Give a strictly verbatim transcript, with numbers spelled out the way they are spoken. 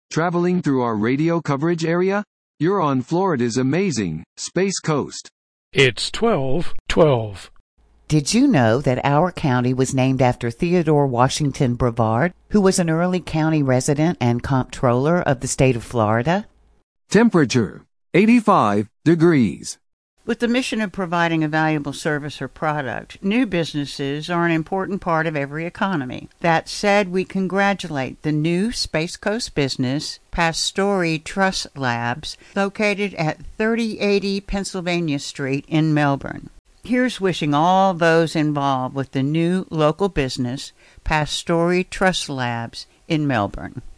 Traveling through our radio coverage area? You're on Florida's amazing Space Coast. It's twelve twelve. Did you know that our county was named after Theodore Washington Brevard, who was an early county resident and comptroller of the state of Florida? Temperature, eighty-five degrees. With the mission of providing a valuable service or product, new businesses are an important part of every economy. That said, we congratulate the new Space Coast business, Pastori Truss Labs, located at thirty eighty Pennsylvania Street in Melbourne. Here's wishing all those involved with the new local business, Pastori Truss Labs in Melbourne.